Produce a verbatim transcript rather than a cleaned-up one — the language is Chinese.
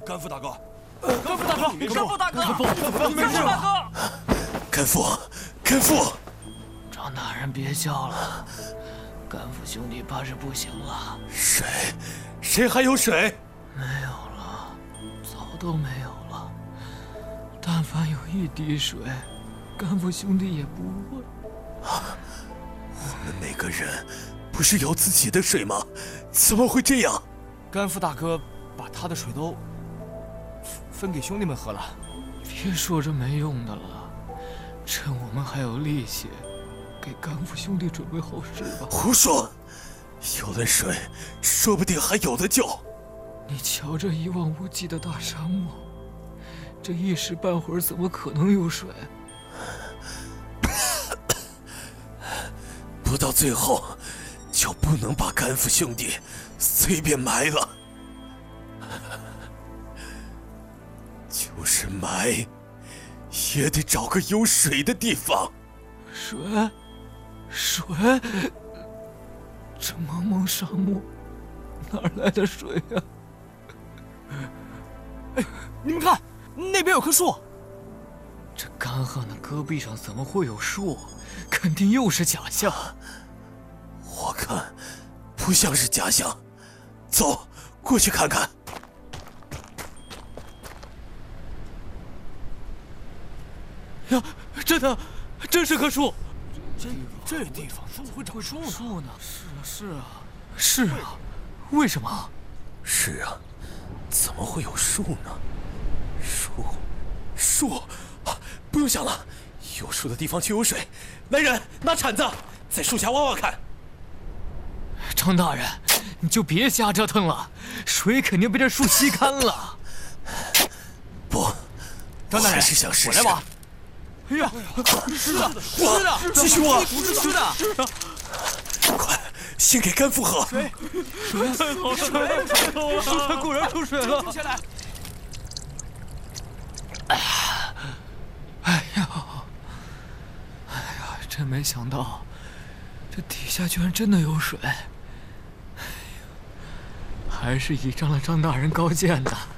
甘父大哥， 甘父大哥，甘父大哥，甘父大哥， 甘父，甘父， 张大人别叫了，甘父兄弟怕是不行了。 水，谁还有水？ 没有了，早都没有了。但凡有一滴水，甘父兄弟也不会。 啊，我们每个人不是有自己的水吗？怎么会这样？ 甘父大哥把他的水都分给兄弟们喝了。 别说这没用的了，趁我们还有力气，给甘父兄弟准备后事吧。 胡说！有了水，说不定还有得救。 你瞧这一望无际的大沙漠，这一时半会儿怎么可能有水？ 不到最后，就不能把甘父兄弟随便埋了。就是埋，也得找个有水的地方。 水，水，这茫茫沙漠，哪来的水呀？ 哎，你们看，那边有棵树。 这干旱的戈壁上怎么会有树？肯定又是假象。 我看，不像是假象。走，过去看看。 呀，真的，真是棵树。 这这地方怎么会长树呢？ 树呢？是啊，是啊，是啊，为什么？ 是啊，怎么会有树呢？树，树，啊，不用想了，有树的地方就有水。来人，拿铲子，在树下挖挖看。 张大人，你就别瞎折腾了，水肯定被这树吸干了。 不， 张大人， 还是想试试。 我来挖。哎呀，湿的，湿的， 继续挖， 不是湿的。 快，先给甘父喝。 水，水，太好了，水，太好了， 它果然出水了。 停下来。 哎呀，哎呀，哎呀，真没想到，这底下居然真的有水。哎呀，还是倚仗了张大人高见的。